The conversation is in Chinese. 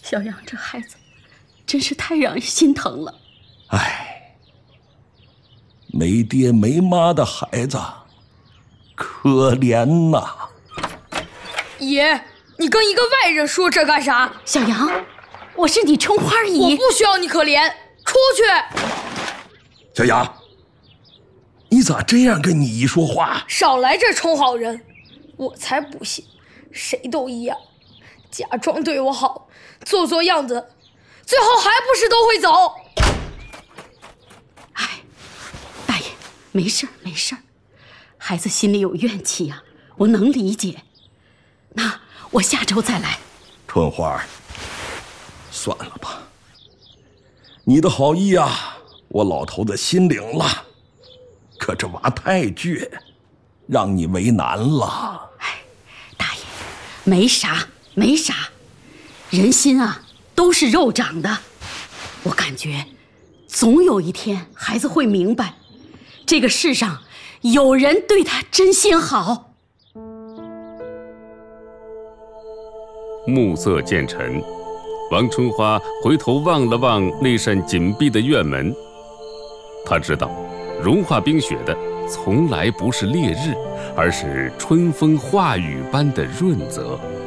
小杨这孩子真是太让人心疼了。 哎，没爹没妈的孩子，可怜呐！ 爷，你跟一个外人说这干啥？ 小杨，我是你春花姨， 我不需要你可怜，出去！ 小杨，你咋这样跟你姨说话？ 少来这充好人，我才不信，谁都一样，假装对我好，做做样子，最后还不是都会走？ 哎，大爷，没事儿没事儿，孩子心里有怨气呀，我能理解。那我下周再来。 春花，算了吧，你的好意啊，我老头子心领了，可这娃太倔，让你为难了。 哎，大爷，没啥没啥，人心啊都是肉长的，我感觉总有一天孩子会明白，这个世上有人对他真心好。 暮色渐沉，王春花回头望了望那扇紧闭的院门，她知道融化冰雪的从来不是烈日，而是春风化雨般的润泽。